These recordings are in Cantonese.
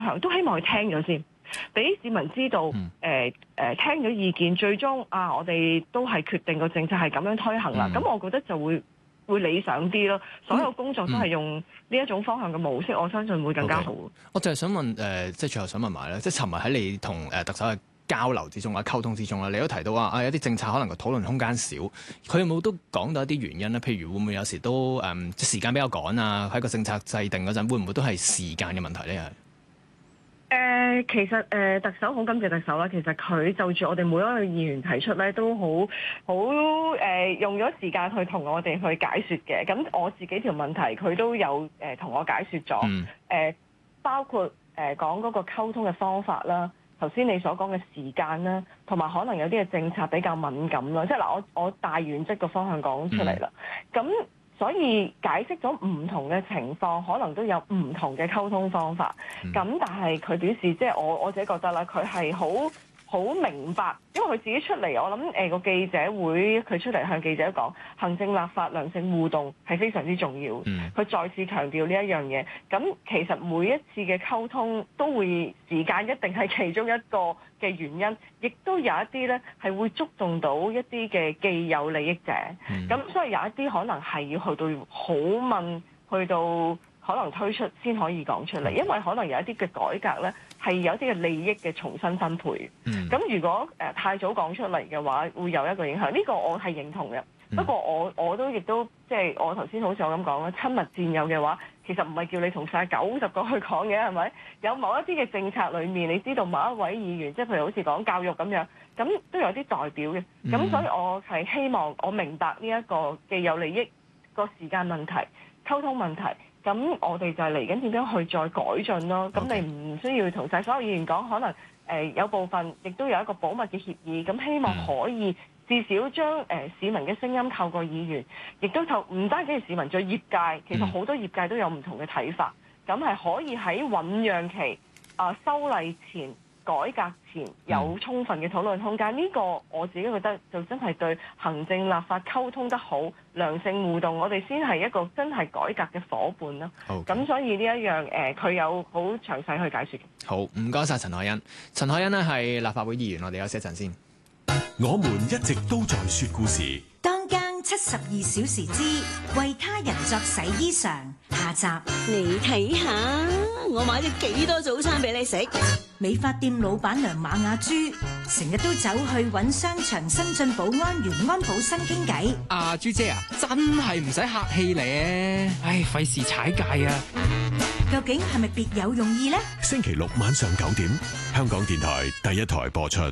都希望佢聽咗先，俾市民知道，聽咗意見，最終我哋都係決定個政策係咁樣推行啦。咁我覺得就會理想啲咯。所有工作都係用呢一種方向嘅模式，我相信會更加好。 我就係想問即係最後想問埋咧，即係尋日喺你同特首嘅交流之中啊、溝通之中啦，你都提到話有啲政策可能個討論空間少，佢有冇都講到一啲原因咧？譬如會唔會有時都即時間比較趕啊？喺個政策制定嗰陣，會唔會都係時間嘅問題咧？ 其實特首好感謝特首啦。其實佢就住我哋每一個議員提出咧，都好用咗時間去同我哋去解説嘅。咁我自己條問題，佢都有同我解説咗。包括講嗰個溝通嘅方法啦，頭先你所講嘅時間啦，同埋可能有啲嘅政策比較敏感啦。即係嗱，我大原則個方向講出嚟啦。咁所以解釋咗唔同嘅情況，可能都有唔同嘅溝通方法。咁但係佢表示，即係我自己覺得啦，佢係好明白，因為佢自己出嚟，我諗個記者會佢出嚟向記者講，行政立法良性互動係非常之重要。佢再次強調呢一樣嘢。咁其實每一次嘅溝通都會時間一定係其中一個嘅原因，亦都有一啲咧係會觸動到一啲嘅既有利益者。咁所以有一啲可能係要去到好問，去到可能推出先可以講出嚟，因為可能有一啲嘅改革咧係有一啲嘅利益嘅重新分配。咁如果太早講出嚟嘅話，會有一個影響。呢個我係認同嘅。不過我都亦都即係我頭先好似我咁講啦，親密戰友嘅話，其實唔係叫你同晒90個去講嘅，係咪？有某一啲嘅政策裏面，你知道某一位議員，即係譬如好似講教育咁樣，咁都有啲代表嘅。咁所以我係希望我明白呢一個既有利益個時間問題、溝通問題。咁我哋就係嚟緊點樣去再改進咯。咁你唔需要同晒所有議員講，可能有部分亦都有一個保密嘅協議。咁希望可以至少將市民嘅聲音透過議員，亦都唔單止係市民，在業界其實好多業界都有唔同嘅睇法。咁係可以喺醖釀期修例前、改革前有充分嘅討論空間。呢個我自己覺得就真係對行政立法溝通得好、良性互動，我哋先係一個真係改革嘅伙伴啦。咁所以呢一樣佢有好詳細去解説嘅。 好，唔該晒陳凱欣。陳凱欣呢係立法會議員，我哋休息一陣先。 我們一直都在說故事。 當更72小時之為他人作洗衣裳下集， 你睇下，我買咗幾多早餐俾你食。 美髮店老闆娘馬雅珠成日都走去揾商場新進保安員安保生傾偈。 阿珠姐啊，真係唔使客氣咧，唉，費事踩界啊！ 究竟係咪別有用意呢？ 星期六晚上9點，香港電台第一台播出。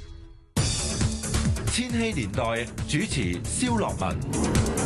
千禧年代主持蕭樂文。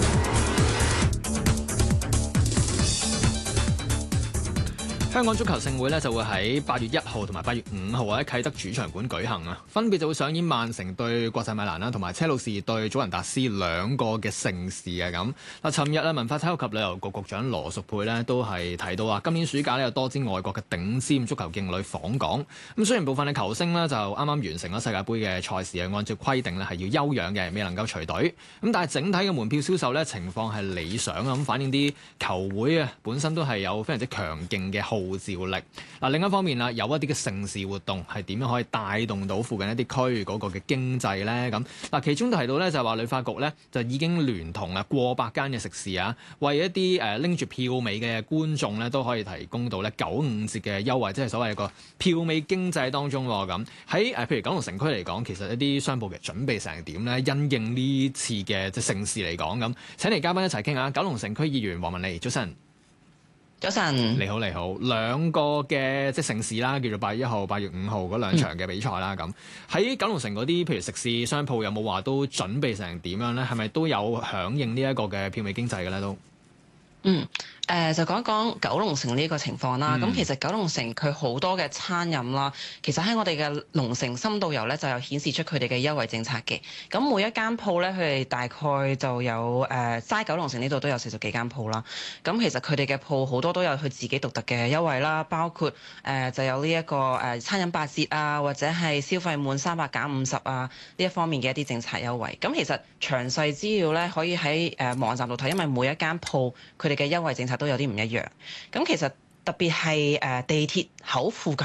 香港足球盛會咧就會喺8月1號同埋8月5號喺啟德主場館舉行啊，分別就會上演曼城對國際米蘭啦，同埋車路士對祖雲達斯兩個嘅盛事啊咁。嗱，尋日啊，文化體育及旅遊局局長羅淑佩咧都係提到啊，今年暑假咧有多支外國嘅頂尖足球勁旅訪港。咁雖然部分嘅球星呢就啱啱完成咗世界盃嘅賽事啊，按照規定咧係要休養嘅，未能夠隨隊。咁但係整體嘅門票銷售咧情況係理想啊，咁反映啲球會啊本身都係有非常之強勁嘅號召力。嗱，另一方面啦，有一啲嘅盛事活動係點樣可以帶動到附近一啲區嗰個嘅經濟咧？咁嗱，其中都提到咧就係話旅發局咧就已經聯同啊過百間嘅食肆啊，為一啲拎住票尾嘅觀眾咧都可以提供到咧95折嘅優惠，即係所謂個票尾經濟當中喎。咁喺譬如九龍城區嚟講，其實一啲商鋪嘅準備成點咧？因應呢次嘅即係盛事嚟講，咁請嚟嘉賓一齊傾下。九龍城區議員黃文莉，早晨。 早晨， 你好，你好。兩個嘅即係盛事啦，叫做8月1號、8月5號嗰兩場嘅比賽啦。咁喺九龍城嗰啲，譬如食肆、商鋪，有冇話都準備成點樣咧？係咪都有響應呢一個嘅票尾經濟嘅咧？都就講一講九龍城呢個情況啦。咁其實九龍城佢好多嘅餐飲啦，其實喺我哋嘅龍城深度遊咧就有顯示出佢哋嘅優惠政策嘅。咁每一間鋪咧，佢哋大概就有齋九龍城呢度都有40幾間鋪啦。咁其實佢哋嘅鋪好多都有佢自己獨特嘅優惠啦，包括就有呢一個餐飲8折啊，或者係消費滿300減50啊呢一方面嘅一啲政策優惠。咁其實詳細資料咧可以喺網站度睇，因為每一間鋪佢哋嘅優惠政策都有啲唔一樣。咁其實特別係地鐵口附近